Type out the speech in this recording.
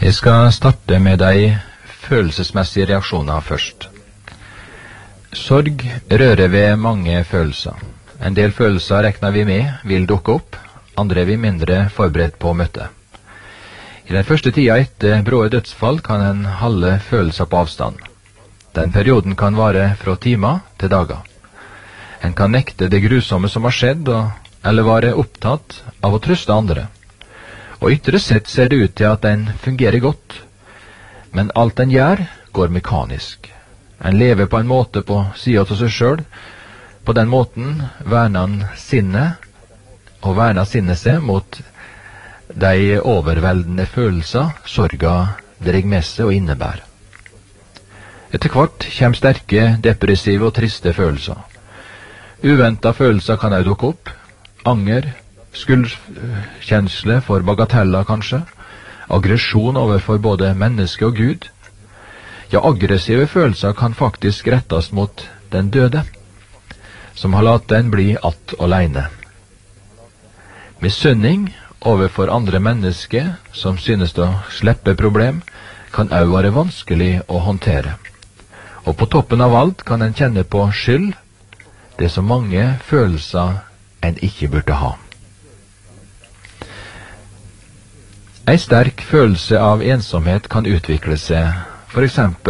Jeg skal starte med de følelsesmessige reaksjoner først. Sorg rører ved mange følelser. En del følelser regner vi med vil dukke opp, andre er vi mindre forberedt på å møte. I den første tida etter bråe dødsfall kan en holde følelser på avstand. Den perioden kan vare fra timer til dager. En kan nekte det grusomme som har skjedd, eller være opptatt av å trøste andre. Og ytre sett ser det ut til at en fungerer godt, men alt en gjør går mekanisk. En lever på en måte på siden av seg selv. På den måten verner han sinnet, og verner sinnet seg mot de overveldende følelser sorga drar med seg og innebærer. Etter hvert kommer sterke, depressive og triste følelser. Uventet følelser kan også dukke opp. Anger, skyldkjensle for bagateller kanskje, aggresjon overfor både menneske og Gud. Ja, aggressive følelser kan faktisk rettes mot den døde, som har latt den bli att alene. Misunning overfor andre mennesker som synes å slippe problem, kan også være vanskelig å håndtere. Og på toppen av alt kan en kjenne på skyld. Det er så mange følelser en ikke burde ha. En sterk følelse av ensomhet kan utvikle seg, for eksempel